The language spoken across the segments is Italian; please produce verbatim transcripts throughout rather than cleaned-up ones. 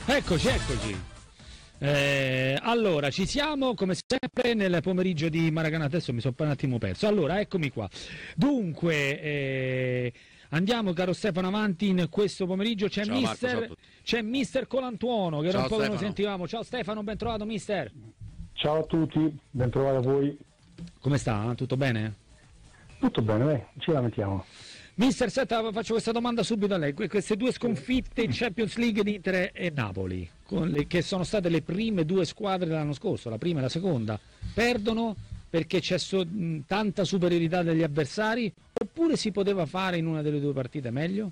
Eccoci, eccoci. Eh, allora, ci siamo come sempre nel pomeriggio di Maracanã. Adesso mi sono un attimo perso. Allora, eccomi qua. Dunque, eh, andiamo, caro Stefano, avanti in questo pomeriggio. C'è Ciao, mister, Marco, c'è mister Colantuono, che era ciao, un po' che non Stefano. sentivamo. Ciao Stefano, ben trovato, mister. Ciao a tutti, ben trovati a voi. Come sta? Tutto bene? Tutto bene, dai, ci lamentiamo. Mister, senta, faccio questa domanda subito a lei. Que- Queste due sconfitte in Champions League di Inter e Napoli, con le- che sono state le prime due squadre dell'anno scorso, la prima e la seconda, perdono perché c'è so- mh, tanta superiorità degli avversari, oppure si poteva fare in una delle due partite meglio?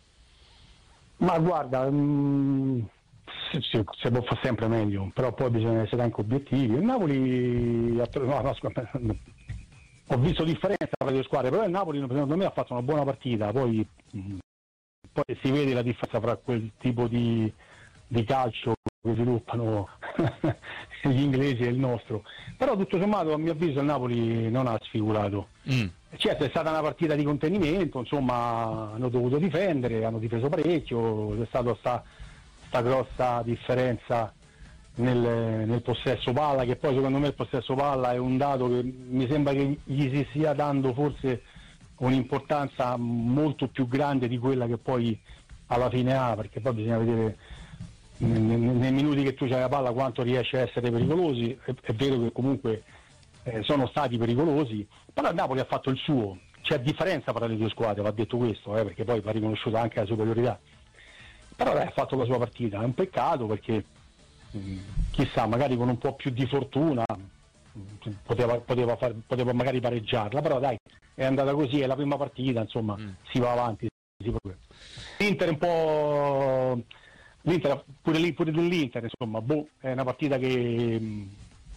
Ma guarda, mh, si, si, si può fare sempre meglio, però poi bisogna essere anche obiettivi. Il Napoli, ha- no, no, scusa, ho visto differenza tra le due squadre, però il Napoli secondo me ha fatto una buona partita, poi, mh, poi si vede la differenza tra quel tipo di, di calcio che sviluppano gli inglesi e il nostro. Però tutto sommato a mio avviso il Napoli non ha sfigurato. Mm. Certo, è stata una partita di contenimento, insomma hanno dovuto difendere, hanno difeso parecchio, c'è stata sta, sta grossa differenza nel, nel possesso palla, che poi secondo me il possesso palla è un dato che mi sembra che gli si stia dando forse un'importanza molto più grande di quella che poi alla fine ha, perché poi bisogna vedere nei, nei, nei minuti che tu c'hai la palla quanto riesce a essere pericolosi. È, è vero che comunque eh, sono stati pericolosi, però il Napoli ha fatto il suo. C'è differenza tra le due squadre, va detto questo, eh, perché poi va riconosciuta anche la superiorità, però dai, ha fatto la sua partita. È un peccato perché mh, chissà, magari con un po' più di fortuna mh, poteva, poteva, far, poteva magari pareggiarla, però dai, è andata così, è la prima partita, insomma, mm. si va avanti, si va. L'Inter un po', l'Inter, pure, lì, pure dell'Inter, insomma, boh, è una partita che mh,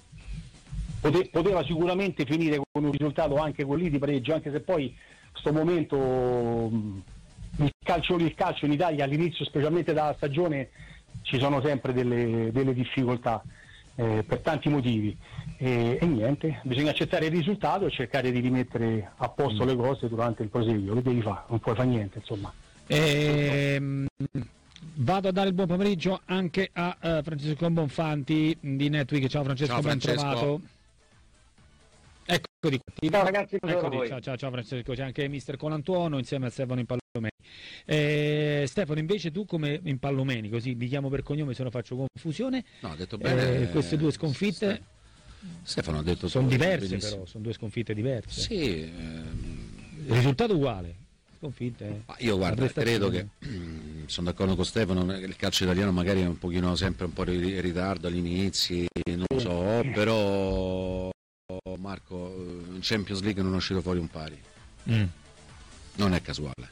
pote, poteva sicuramente finire con un risultato anche con lì di pareggio, anche se poi sto momento mh, il calcio, il calcio in Italia all'inizio, specialmente dalla stagione, ci sono sempre delle, delle difficoltà eh, per tanti motivi e, e niente, bisogna accettare il risultato e cercare di rimettere a posto mm. le cose durante il proseguio. Che devi fare? Non puoi fare niente, insomma. Ehm, vado a dare il buon pomeriggio anche a uh, Francesco Bonfanti di Netweek. Ciao Francesco, ciao, ben Francesco. trovato. Eccoti qua. Ciao ragazzi, Eccoti, ciao, ciao, ciao Francesco, c'è anche mister Colantuono insieme a Stefano Impallomeni. Eh, Stefano, invece tu come Impallomeni, così vi chiamo per cognome se non faccio confusione. No, ha detto bene. Eh, queste due sconfitte Stefano ha detto sono diverse, benissimo. però sono due sconfitte diverse. Sì, ehm... il risultato uguale. Sconfitte. Io guarda, credo che sono d'accordo con Stefano, il calcio italiano magari è un pochino sempre un po' in ritardo agli inizi, non lo so, però Marco, in Champions League non è uscito fuori un pari, mm. non è casuale,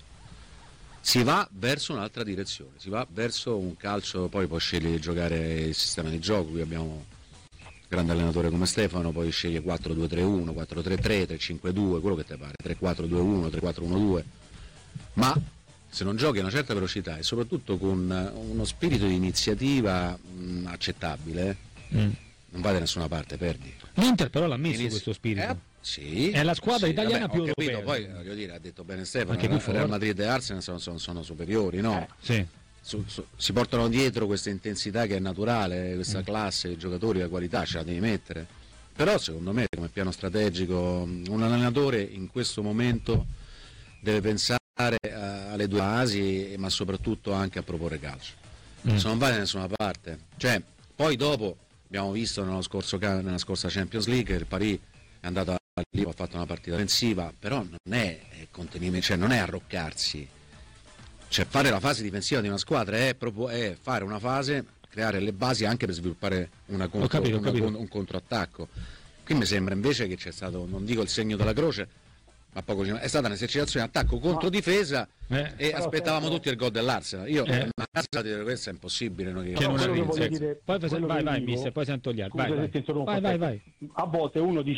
si va verso un'altra direzione, si va verso un calcio, poi puoi scegliere di giocare il sistema di gioco, qui abbiamo un grande allenatore come Stefano, poi sceglie quattro due tre uno, quattro tre tre, tre cinque due, quello che ti pare, tre quattro due uno, tre quattro uno due, ma se non giochi a una certa velocità e soprattutto con uno spirito di iniziativa mh, accettabile, mm. non vai da nessuna parte, perdi. L'Inter però l'ha messo Inizio... questo spirito. Eh, sì, è la squadra sì, italiana vabbè, più ho capito, europea. poi voglio dire, ha detto bene Stefano, anche Real, Real Madrid e Arsenal sono, sono, sono superiori, no? Eh, sì. Su, su, si portano dietro questa intensità che è naturale, questa mm. classe, i giocatori, la qualità ce la devi mettere. Però secondo me come piano strategico un allenatore in questo momento deve pensare alle due fasi, ma soprattutto anche a proporre calcio. Mm. Se non va da nessuna parte, cioè poi dopo abbiamo visto nello scorso, nella scorsa Champions League il Paris è andato lì, ha fatto una partita difensiva, però non è contenimento, cioè non è arroccarsi, cioè fare la fase difensiva di una squadra è, proprio, è fare una fase, creare le basi anche per sviluppare una contro, capito, una, un, un controattacco. Qui mi sembra invece che c'è stato, non dico il segno della croce, ma poco è stata un'esercitazione attacco contro difesa eh, e aspettavamo sempre tutti il gol dell'Arsenal. Io eh. ma questo è impossibile, no? Che che non che è dire, poi vai vai mister, poi sento gli altri. Vai vai. vai vai vai a volte uno dice